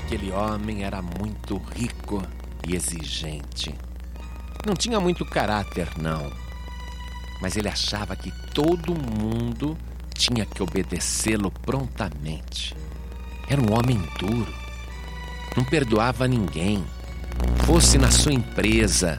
Aquele homem era muito rico e exigente. Não tinha muito caráter, não. Mas ele achava que todo mundo tinha que obedecê-lo prontamente. Era um homem duro. Não perdoava ninguém. Fosse na sua empresa,